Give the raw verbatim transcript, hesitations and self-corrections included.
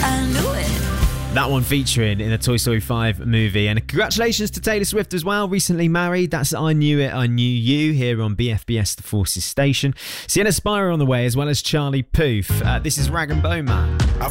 I knew it. That one featuring in the Toy Story five movie. And congratulations to Taylor Swift as well, recently married. That's I Knew It, I Knew You, here on B F B S The Forces station. Sienna Spira on the way, as well as Charlie Puth. Uh, this is Rag and Bone Man.